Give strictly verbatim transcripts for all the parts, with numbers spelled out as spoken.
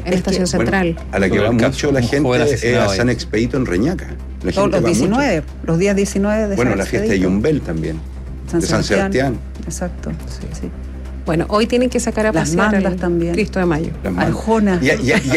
en Estación Central. Bueno, a la que va mucho la gente es a San Expedito en Reñaca. La Todos los diecinueve, mucho. Los días diecinueve de Bueno, San la fiesta de Yumbel también, San de San Sebastián. Sebastián. Exacto, sí, sí. Bueno, hoy tienen que sacar a pasear al también. Cristo de Mayo. Arjona. Hay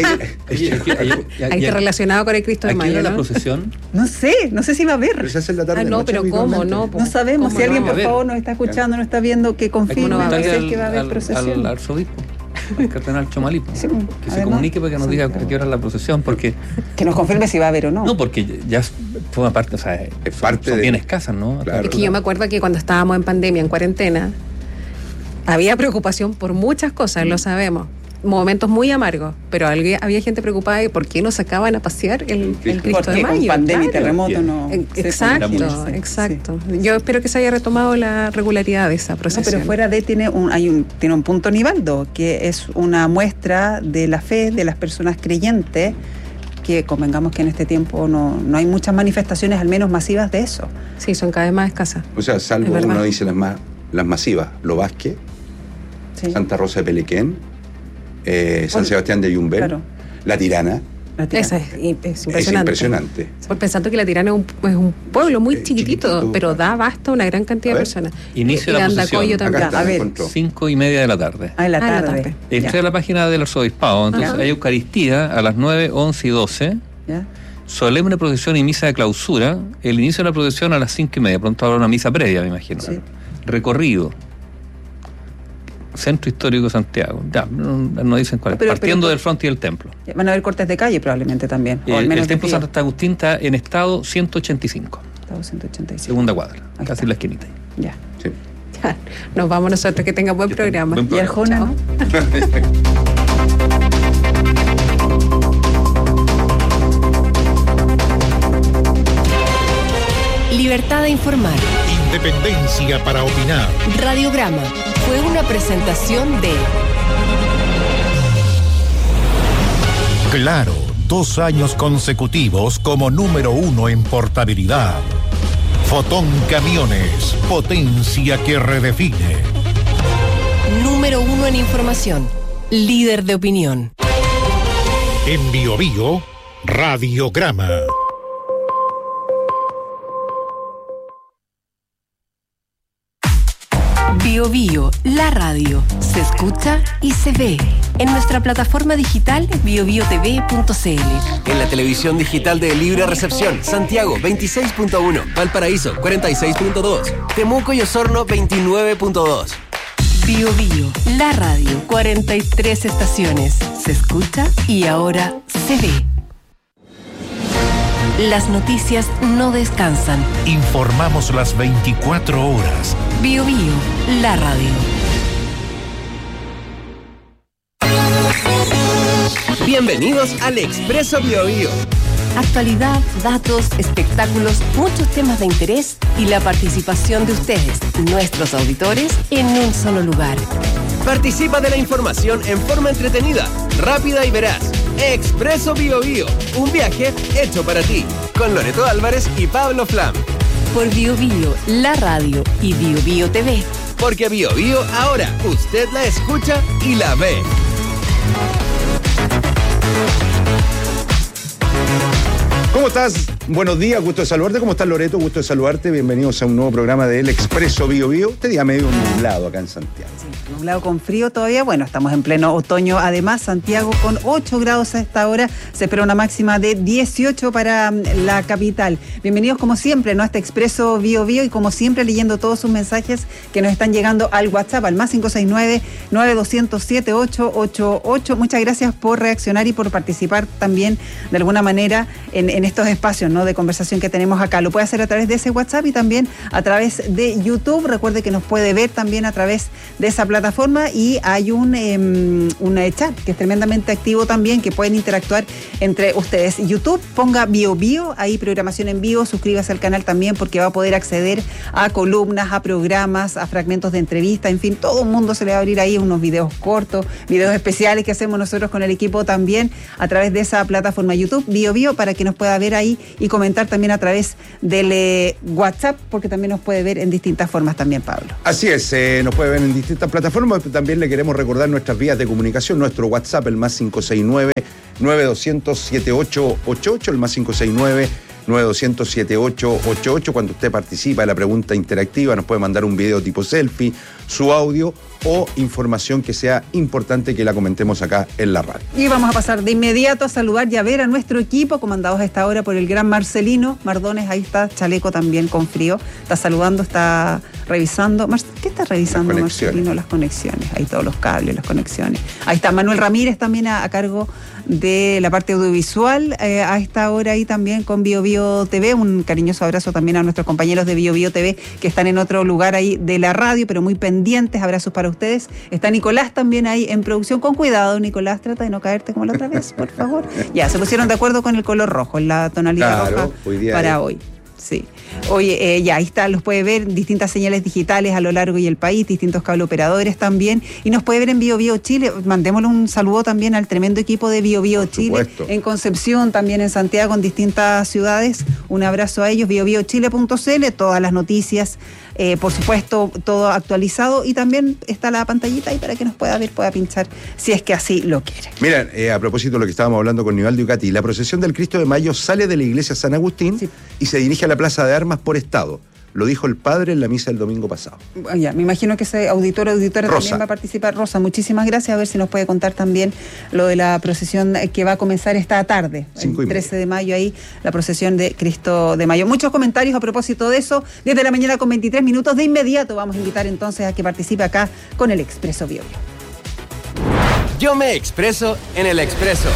que relacionado con el Cristo de Mayo, ¿no? ¿La procesión? No sé, no sé si va a haber. Pero se hace en la tarde. Ah, no, noche, pero ¿cómo? No, no sabemos. Si alguien, por favor, nos está escuchando, nos está viendo, que confirme no va a ser que va a haber procesión. Al arzobispo, al cardenal Chomalipo, sí, que además, se comunique para que nos diga a qué hora es la procesión, porque... Que nos confirme si va a haber o no. No, porque ya forma parte, o sea, es parte son de... bien escasas, ¿no? Claro, es que claro. Yo me acuerdo que cuando estábamos en pandemia, en cuarentena, había preocupación por muchas cosas, lo sabemos. Momentos muy amargos, pero había gente preocupada de por qué no sacaban a pasear el, el Cristo de Mayo. Con pandemia claro. y terremoto no. Exacto, exacto. Sí. Yo espero que se haya retomado la regularidad de esa procesión. No, pero fuera de tiene un hay un tiene un punto Nivaldo, que es una muestra de la fe de las personas creyentes, que convengamos que en este tiempo no, no hay muchas manifestaciones, al menos masivas, de eso. Sí, son cada vez más escasas. O sea, salvo uno dice las más las masivas, Lo Vázquez, sí. Santa Rosa de Pelequén, Eh, San Sebastián de Yumbel, claro. La Tirana. La Tirana. Esa es, es impresionante. Es impresionante. Por pensando que La Tirana es un, es un pueblo muy eh, chiquitito, chiquitito, pero da abasto a una gran cantidad de personas. Inicio de la procesión. También. Está, a ver, cinco y media de la tarde. Ah, en la tarde. Ah, la tarde. Entré a la página del arzobispado, entonces Ajá. hay Eucaristía a las nueve, once y doce. ¿Ya? Solemne procesión y misa de clausura. El inicio de la procesión a las cinco y media. Pronto habrá una misa previa, me imagino. Sí. Recorrido. Centro Histórico de Santiago. Ya, no, no dicen cuál es. Pero, Partiendo pero, del frente y del templo. Van a haber cortes de calle probablemente también. Eh, o al menos el templo Santo Agustín está en estado ciento ochenta y cinco. Estado ciento ochenta y cinco. Segunda cuadra. Ahí casi está. en la esquinita. Ya. Sí. Ya. Nos vamos nosotros. Que tenga buen Yo programa. Buen programa. Y Arjona, ¿no? Libertad de informar. Independencia para opinar. Radiograma fue una presentación de Claro, dos años consecutivos como número uno en portabilidad. Fotón Camiones, potencia que redefine. Número uno en información, líder de opinión. En Bio Bio, Radiograma. Bio Bio, la radio, se escucha y se ve. En nuestra plataforma digital bio bio t v punto c l. En la televisión digital de Libre Recepción, Santiago veintiséis punto uno, Valparaíso cuarenta y seis punto dos, Temuco y Osorno veintinueve punto dos. Bio Bio, la radio, cuarenta y tres estaciones. Se escucha y ahora se ve. Las noticias no descansan. Informamos las veinticuatro horas. Bio Bio, la radio. Bienvenidos al Expreso Bio Bio. Actualidad, datos, espectáculos, muchos temas de interés y la participación de ustedes, nuestros auditores, en un solo lugar. Participa de la información en forma entretenida, rápida y veraz. Expreso Bio Bio, un viaje hecho para ti, con Loreto Álvarez y Pablo Flam. Por Bio Bio, la radio y Bio Bio T V. Porque Bio Bio ahora usted la escucha y la ve. ¿Cómo estás? Buenos días, gusto de saludarte. ¿Cómo estás, Loreto? Gusto de saludarte. Bienvenidos a un nuevo programa del Expreso Bio Bio. Este día medio nublado acá en Santiago. Sí, nublado con frío todavía. Bueno, estamos en pleno otoño. Además, Santiago con ocho grados a esta hora. Se espera una máxima de dieciocho para la capital. Bienvenidos como siempre, ¿no? A este Expreso Bio Bio y como siempre leyendo todos sus mensajes que nos están llegando al WhatsApp, al más cinco seis nueve, nueve dos cero cero, siete ocho ocho ocho. Muchas gracias por reaccionar y por participar también de alguna manera en, en estos espacios, ¿no?, de conversación que tenemos acá. Lo puede hacer a través de ese WhatsApp y también a través de YouTube. Recuerde que nos puede ver también a través de esa plataforma y hay un, eh, un chat que es tremendamente activo también, que pueden interactuar entre ustedes. YouTube, ponga Bio Bio, ahí programación en vivo, suscríbase al canal también porque va a poder acceder a columnas, a programas, a fragmentos de entrevista, en fin, todo el mundo se le va a abrir ahí unos videos cortos, videos especiales que hacemos nosotros con el equipo también a través de esa plataforma YouTube, Bio Bio, para que nos pueda ver ahí y y comentar también a través del eh, WhatsApp, porque también nos puede ver en distintas formas también, Pablo. Así es, eh, nos puede ver en distintas plataformas, pero también le queremos recordar nuestras vías de comunicación, nuestro WhatsApp, el más cinco seis nueve, nueve dos cero cero, siete ocho ocho ocho, el más cinco seis nueve, nueve dos cero cero, siete ocho ocho ocho. Cuando usted participa de la pregunta interactiva, nos puede mandar un video tipo selfie, su audio o información que sea importante que la comentemos acá en la radio. Y vamos a pasar de inmediato a saludar y a ver a nuestro equipo, comandados a esta hora por el gran Marcelino Mardones. Ahí está, chaleco también con frío. Está saludando, está revisando. Mar- ¿Qué está revisando Las Marcelino? Las conexiones. Ahí todos los cables, las conexiones. Ahí está Manuel Ramírez también a, a cargo de la parte audiovisual, eh, a esta hora ahí también con Bio Bio T V. Un cariñoso abrazo también a nuestros compañeros de Bio Bio T V que están en otro lugar ahí de la radio, pero muy pendientes. Abrazos para ustedes. Está Nicolás también ahí en producción. Con cuidado, Nicolás, trata de no caerte como la otra vez, por favor. Ya, se pusieron de acuerdo con el color rojo, en la tonalidad Claro, roja hoy día para es. hoy. Sí. Oye, eh, ya, ahí está, los puede ver distintas señales digitales a lo largo y el país, distintos cable operadores también, y nos puede ver en Bio Bio Chile. Mandémosle un saludo también al tremendo equipo de Bio Bio Por Chile, supuesto. en Concepción, también en Santiago, en distintas ciudades. Un abrazo a ellos, bio bio chile punto c l, todas las noticias, eh, por supuesto, todo actualizado, y también está la pantallita ahí para que nos pueda ver, pueda pinchar, si es que así lo quiere. Miren, eh, a propósito de lo que estábamos hablando con Nivaldo y Katy, la procesión del Cristo de Mayo sale de la iglesia San Agustín Sí. y se dirige a la Plaza de Armas por estado. Lo dijo el padre en la misa del domingo pasado. Ya, me imagino que ese auditor o auditora Rosa. también va a participar. Rosa, muchísimas gracias. A ver si nos puede contar también lo de la procesión que va a comenzar esta tarde, Cinco y el media. trece de mayo, ahí, la procesión de Cristo de Mayo. Muchos comentarios a propósito de eso. Desde la mañana con veintitrés minutos. De inmediato vamos a invitar entonces a que participe acá con el Expreso Bio Bio. Yo me expreso en el Expreso.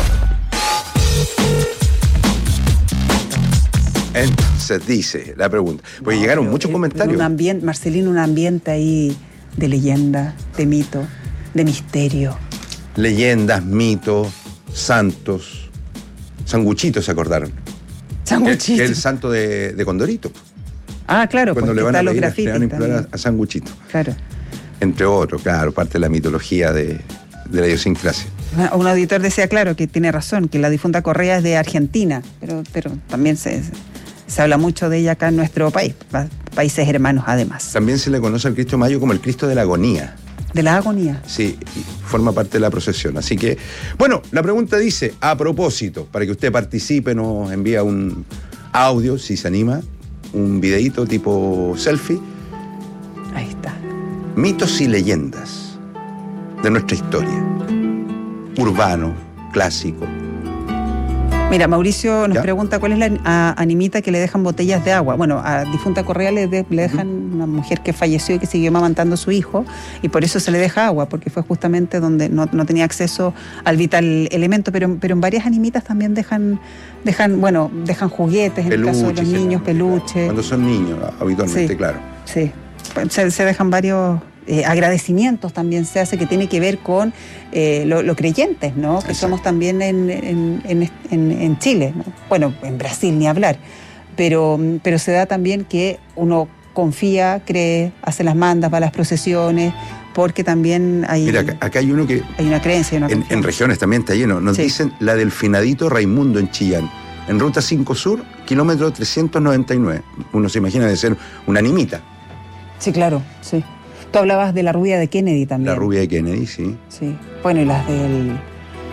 Entonces dice la pregunta. Porque No, llegaron pero muchos en- comentarios. en un ambiente, Marcelino, un ambiente ahí de leyenda, de mito, de misterio. Leyendas, mitos, santos. Sanguchito se acordaron. Sanguchito. Que es el santo de, de Condorito. Ah, claro, Cuando porque le van está a los pedir, le grafitis van a implorar también. a, a Sanguchito. Claro. Entre otros, claro, parte de la mitología de, de la idiosincrasia. Un auditor decía, claro, que tiene razón, que la difunta Correa es de Argentina, pero, pero también se, se habla mucho de ella acá en nuestro país, pa- países hermanos además. También se le conoce al Cristo de Mayo como el Cristo de la Agonía. De la agonía. Sí, y forma parte de la procesión. Así que, bueno, la pregunta dice, a propósito, para que usted participe, nos envía un audio, si se anima, un videíto tipo selfie, Ahí está. mitos y leyendas de nuestra historia. Urbano, clásico. Mira, Mauricio nos ¿Ya? pregunta cuál es la a- animita que le dejan botellas de agua. Bueno, a difunta Correa le, de- le dejan una mujer que falleció y que siguió amamantando a su hijo, y por eso se le deja agua, porque fue justamente donde no, no tenía acceso al vital elemento, pero, pero en varias animitas también dejan, dejan, bueno, dejan juguetes, en el caso de los sí, niños, claro. peluches. Cuando son niños, habitualmente, Sí. claro. Sí, se, se dejan varios eh, agradecimientos también se hace, que tiene que ver con eh, lo, lo creyentes, ¿no? Que Exacto. somos también en, en, en, en, en Chile, ¿no? Bueno, en Brasil ni hablar, pero, pero se da también que uno confía, cree, hace las mandas, va a las procesiones, porque también hay, Mira, acá, acá hay uno que hay una creencia. Hay una en, en confianza. regiones también está lleno. Nos Sí. dicen la del finadito Raimundo en Chillán. En Ruta cinco Sur, kilómetro trescientos noventa y nueve. Uno se imagina de ser una animita. Sí, claro, sí. Tú hablabas de la rubia de Kennedy también. La rubia de Kennedy, sí. Sí. Bueno, y las del el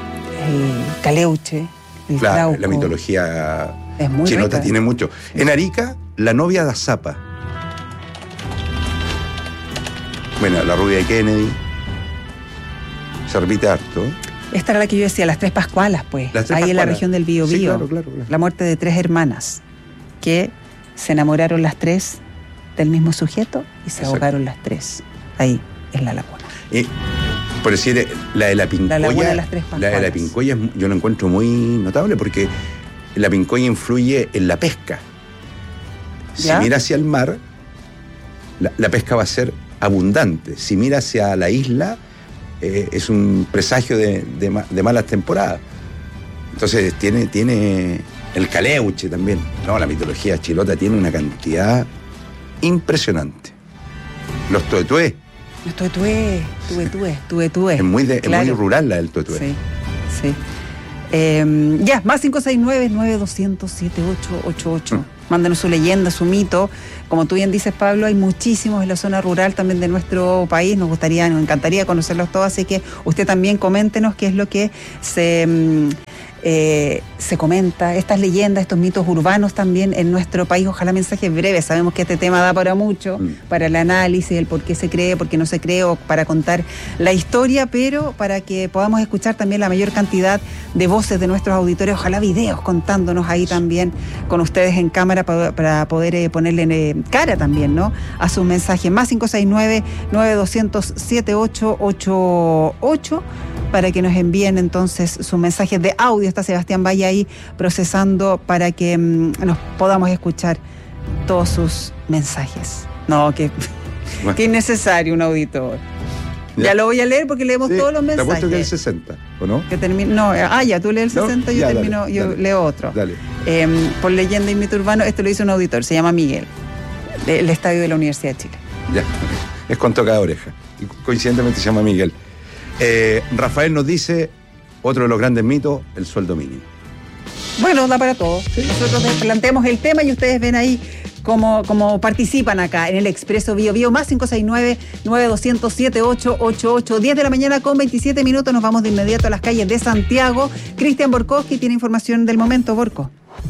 Caleuche, el Claro, Trauco. la mitología Es muy chinota rica. tiene mucho. En Arica, la novia de Azapa. Bueno, la rubia de Kennedy. Se repite harto. Esta era la que yo decía, las tres Pascualas, pues. Las tres ahí en la Pascualas. región del Biobío. Sí, claro, claro, claro. La muerte de tres hermanas que se enamoraron las tres del mismo sujeto y se Exacto. ahogaron las tres. Ahí, en la laguna. Y, por decir, la de la Pincoya. La laguna de las tres la de la Pascualas. Pincoya es- yo lo encuentro muy notable porque la Pincoya influye en la pesca. Si ¿Ya? mira hacia el mar, la, la pesca va a ser abundante. Si mira hacia la isla, eh, es un presagio de, de ma- de malas temporadas. Entonces tiene, tiene el Caleuche también. No, la mitología chilota tiene una cantidad impresionante. Los tuetués, Los tuetué, tuetué, tuetué. es muy, de, Claro. es muy rural la del tuetué. Sí, sí. Eh, ya, más cinco seis nueve, nueve dos cero cero, siete ocho ocho ocho. Mm. Mándenos su leyenda, su mito. Como tú bien dices, Pablo, hay muchísimos en la zona rural también de nuestro país. Nos gustaría, nos encantaría conocerlos todos, así que usted también coméntenos qué es lo que se... Mm, Eh, se comenta, estas leyendas, estos mitos urbanos también en nuestro país. Ojalá mensajes breves, sabemos que este tema da para mucho, mm. para el análisis, el por qué se cree, por qué no se cree, o para contar la historia, pero para que podamos escuchar también la mayor cantidad de voces de nuestros auditores, ojalá videos contándonos ahí también con ustedes en cámara para, para poder eh, ponerle eh, cara también, ¿no?, a sus mensajes. Más cinco seis nueve, nueve dos cero cero, siete ocho ocho ocho para que nos envíen entonces sus mensajes de audio. Está Sebastián Valle ahí procesando para que mmm, nos podamos escuchar todos sus mensajes. No, que, bueno. que innecesario un auditor. Ya. ya lo voy a leer porque leemos sí, todos los mensajes. Te apuesto que el sesenta, ¿o no? Que termine, no, ah, ya, tú lees el ¿No? sesenta, yo ya, termino, dale, yo dale. leo otro. Dale. Eh, por leyenda y mito urbano, esto lo hizo un auditor, se llama Miguel, del estadio de la Universidad de Chile. Ya, es con toca de oreja. Y coincidentemente se llama Miguel. Eh, Rafael nos dice, otro de los grandes mitos, el sueldo mínimo. Bueno, da para todo. ¿Sí? Nosotros planteamos el tema y ustedes ven ahí cómo, cómo participan acá en el Expreso Bio Bio. Más cinco seis nueve, nueve dos cero cero, siete ocho ocho ocho. diez de la mañana con veintisiete minutos. Nos vamos de inmediato a las calles de Santiago. Cristian Borkowski tiene información del momento. Borco.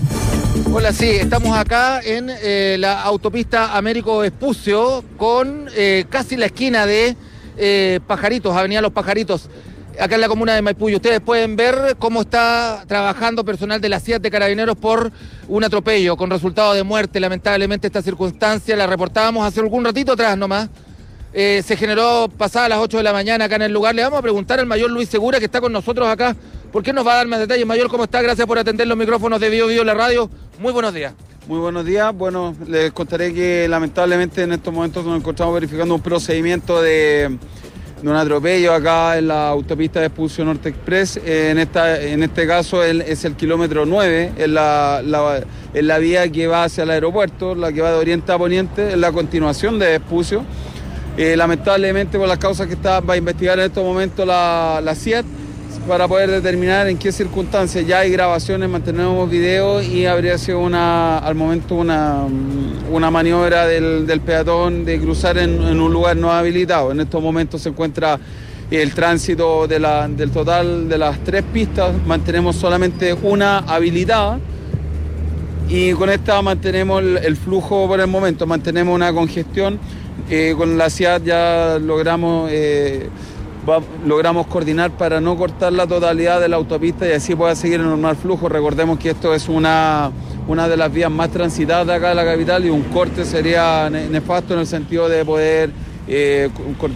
Hola, sí, estamos acá en eh, la autopista Américo Vespucio con eh, casi la esquina de Eh, Pajaritos, Avenida Los Pajaritos, acá en la comuna de Maipú. Y ustedes pueden ver cómo está trabajando personal de la C I A T de Carabineros por un atropello con resultado de muerte. Lamentablemente esta circunstancia la reportábamos hace algún ratito atrás nomás. Eh, se generó pasadas las ocho de la mañana acá en el lugar. Le vamos a preguntar al mayor Luis Segura, que está con nosotros acá, ¿por qué nos va a dar más detalles? Mayor, ¿cómo está? Gracias por atender los micrófonos de Bio Bio, la radio. Muy buenos días. Muy buenos días. Bueno, les contaré que lamentablemente en estos momentos nos encontramos verificando un procedimiento de, de un atropello acá en la autopista de Vespucio Norte Express. Eh, en, esta, en este caso el, es el kilómetro nueve, es la, la, es la vía que va hacia el aeropuerto, la que va de oriente a poniente, es la continuación de Vespucio. Eh, lamentablemente por las causas que está, va a investigar en estos momentos la, la C I A T, para poder determinar en qué circunstancias. Ya hay grabaciones, mantenemos videos y habría sido una, al momento una, una maniobra del, del peatón de cruzar en, en un lugar no habilitado. En estos momentos se encuentra el tránsito de la, del total de las tres pistas, mantenemos solamente una habilitada y con esta mantenemos el, el flujo por el momento, mantenemos una congestión. Eh, con la C I A T ya logramos... Eh, Va, logramos coordinar para no cortar la totalidad de la autopista y así pueda seguir el normal flujo. Recordemos que esto es una, una de las vías más transitadas de acá de la capital y un corte sería nefasto en el sentido de poder eh,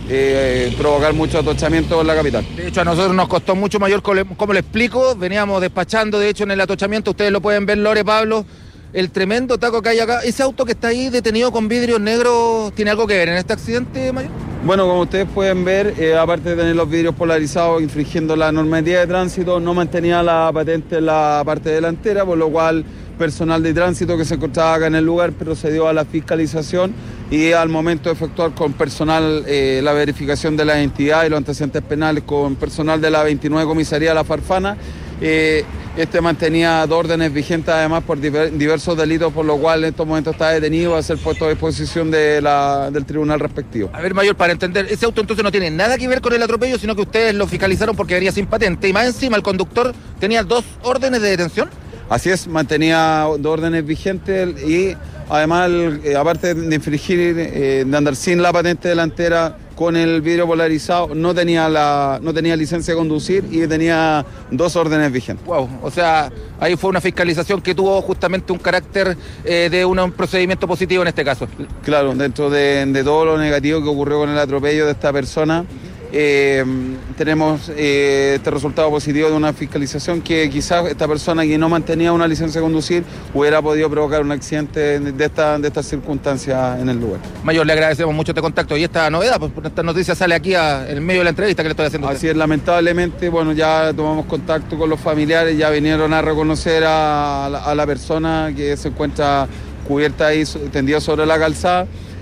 eh, provocar mucho atochamiento en la capital. De hecho, a nosotros nos costó mucho mayor, como le explico, veníamos despachando, de hecho, en el atochamiento, ustedes lo pueden ver, Lore, Pablo, el tremendo taco que hay acá. ¿Ese auto que está ahí detenido con vidrios negros tiene algo que ver en este accidente, Mayor? Bueno, como ustedes pueden ver, eh, aparte de tener los vidrios polarizados infringiendo la normativa de tránsito, no mantenía la patente en la parte delantera, por lo cual personal de tránsito que se encontraba acá en el lugar procedió a la fiscalización y al momento de efectuar con personal eh, la verificación de la identidad y los antecedentes penales con personal de la veintinueve Comisaría La Farfana. Eh, este mantenía dos órdenes vigentes además por diver, diversos delitos, por lo cual en estos momentos está detenido a ser puesto a disposición de la, del tribunal respectivo. A ver, Mayor, para entender, ese auto entonces no tiene nada que ver con el atropello, sino que ustedes lo fiscalizaron porque venía sin patente y más encima el conductor tenía dos órdenes de detención. Así es, mantenía dos órdenes vigentes y además, eh, aparte de infringir, eh, de andar sin la patente delantera con el vidrio polarizado, no tenía la no tenía licencia de conducir y tenía dos órdenes vigentes. Wow, o sea, ahí fue una fiscalización que tuvo justamente un carácter eh, de un procedimiento positivo en este caso. Claro, dentro de, de todo lo negativo que ocurrió con el atropello de esta persona, Eh, tenemos eh, este resultado positivo de una fiscalización que quizás esta persona que no mantenía una licencia de conducir hubiera podido provocar un accidente de esta, de estas circunstancias en el lugar. Mayor, le agradecemos mucho este contacto y esta novedad, pues esta noticia sale aquí a, en medio de la entrevista que le estoy haciendo a usted. Así es, lamentablemente, bueno, ya tomamos contacto con los familiares, ya vinieron a reconocer a, a, la, a la persona que se encuentra cubierta ahí, tendida sobre la calzada.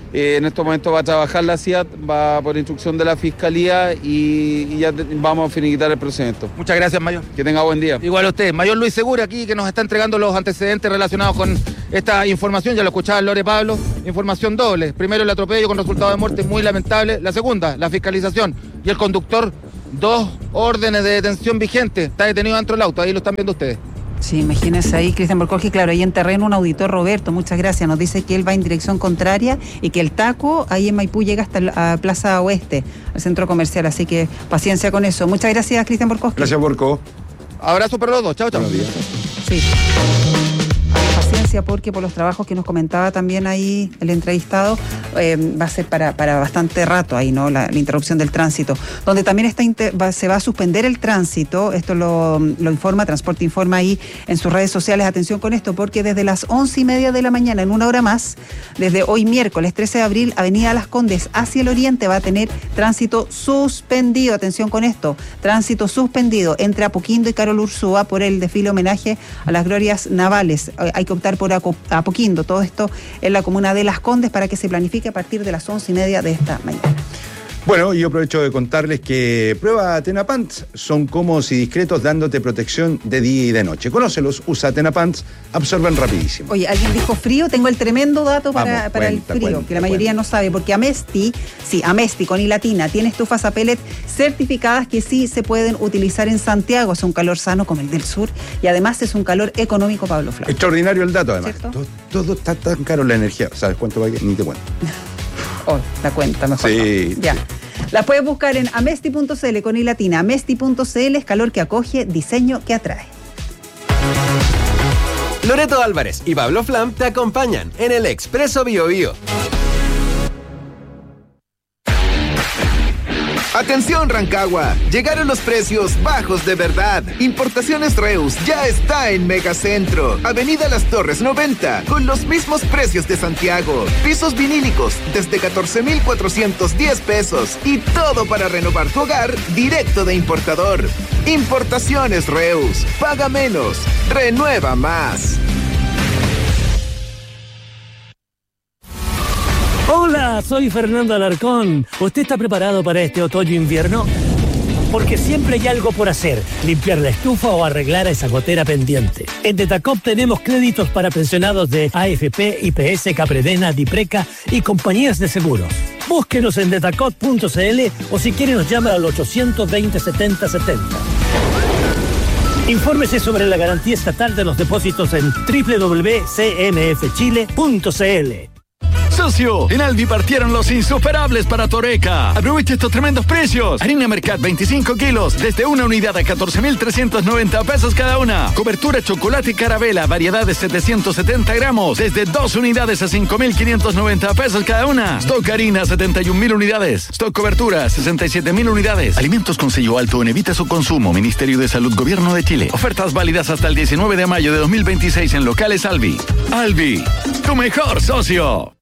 Eh, en estos momentos va a trabajar la C I A T, va por instrucción de la Fiscalía y, y ya te, vamos a finiquitar el procedimiento. Muchas gracias, mayor. Que tenga buen día. Igual a usted. Mayor Luis Segura aquí, que nos está entregando los antecedentes relacionados con esta información. Ya lo escuchaba Lore Pablo. Información doble. Primero, el atropello con resultado de muerte muy lamentable. La segunda, la fiscalización. Y el conductor, dos órdenes de detención vigentes. Está detenido dentro del auto. Ahí lo están viendo ustedes. Sí, imagínense ahí, Cristian Borcoski, claro, ahí en terreno un auditor, Roberto, muchas gracias, nos dice que él va en dirección contraria y que el taco ahí en Maipú llega hasta la Plaza Oeste, al centro comercial, así que paciencia con eso. Muchas gracias, Cristian Borcoski. Gracias, Borco. Abrazo para los dos, chao, chao. Buenos días. Sí. Paciencia porque por los trabajos que nos comentaba también ahí el entrevistado, eh, va a ser para, para bastante rato ahí, ¿no? La, la interrupción del tránsito. Donde también está inter, va, se va a suspender el tránsito, esto lo, lo informa, Transporte informa ahí en sus redes sociales, atención con esto, porque desde las once y media de la mañana, en una hora más, desde hoy miércoles trece de abril, Avenida Las Condes hacia el oriente va a tener tránsito suspendido, atención con esto, tránsito suspendido entre Apoquindo y Carol Ursúa por el desfile homenaje a las glorias navales. Hay que optar por Apoquindo, todo esto en la comuna de Las Condes para que se planifique a partir de las once y media de esta mañana. Bueno, y yo aprovecho de contarles que prueba Atenapants, son cómodos y discretos dándote protección de día y de noche. Conócelos, usa Atenapants, absorben rapidísimo. Oye, alguien dijo frío, tengo el tremendo dato para, Vamos, para cuenta, el frío, cuenta, que la mayoría cuenta. no sabe, porque Amesti, sí, Amesti con I latina, tiene estufas a pellet certificadas que sí se pueden utilizar en Santiago, es un calor sano como el del sur y además es un calor económico, Pablo Flau. Extraordinario el dato, además. ¿Cierto? Todo, todo está tan caro la energía. ¿Sabes cuánto va? Ni te cuento. Oh, la cuenta mejor. Sí. No. Ya. La puedes buscar en amesti punto cl con I latina. Amesti punto cl es calor que acoge, diseño que atrae. Loreto Álvarez y Pablo Flam te acompañan en el Expreso Bio Bio. Atención Rancagua, llegaron los precios bajos de verdad. Importaciones Reus ya está en Megacentro, Avenida Las Torres noventa, con los mismos precios de Santiago. Pisos vinílicos desde catorce mil cuatrocientos diez pesos y todo para renovar tu hogar directo de importador. Importaciones Reus, paga menos, renueva más. Hola, soy Fernando Alarcón. ¿Usted está preparado para este otoño-invierno? Porque siempre hay algo por hacer, limpiar la estufa o arreglar esa gotera pendiente. En Detacop tenemos créditos para pensionados de A F P, I P S, Capredena, Dipreca y compañías de seguros. Búsquenos en detacop punto cl o si quiere nos llama al ochocientos veinte setenta setenta. Infórmese sobre la garantía estatal de los depósitos en doble u doble u doble u punto c m f chile punto c l. Socio, en Albi partieron los insuperables para Toreca. Aprovecha estos tremendos precios. Harina Mercat veinticinco kilos, desde una unidad a catorce mil trescientos noventa pesos cada una. Cobertura chocolate y carabela, variedad de setecientos setenta gramos, desde dos unidades a cinco mil quinientos noventa pesos cada una. Stock harina, setenta y un mil unidades. Stock cobertura, sesenta y siete mil unidades. Alimentos con sello alto en evita su consumo. Ministerio de Salud, Gobierno de Chile. Ofertas válidas hasta el diecinueve de mayo de dos mil veintiséis en locales Albi. Albi, tu mejor socio.